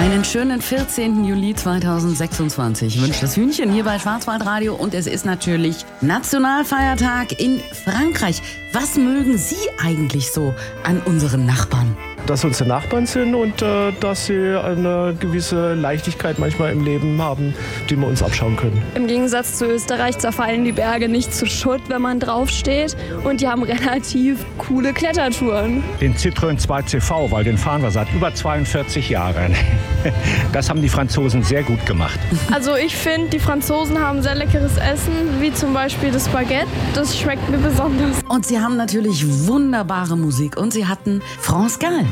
Einen schönen 14. Juli 2026 wünscht das Hühnchen hier bei Schwarzwaldradio und es ist natürlich Nationalfeiertag in Frankreich. Was mögen Sie eigentlich so an unseren Nachbarn? Dass unsere Nachbarn sind und dass sie eine gewisse Leichtigkeit manchmal im Leben haben, die wir uns abschauen können. Im Gegensatz zu Österreich zerfallen die Berge nicht zu Schutt, wenn man draufsteht, und die haben relativ coole Klettertouren. Den Citroën 2 CV, weil den fahren wir seit über 42 Jahren. Das haben die Franzosen sehr gut gemacht. Also ich finde, die Franzosen haben sehr leckeres Essen, wie zum Beispiel das Baguette. Das schmeckt mir besonders. Und sie haben natürlich wunderbare Musik und sie hatten France Gall.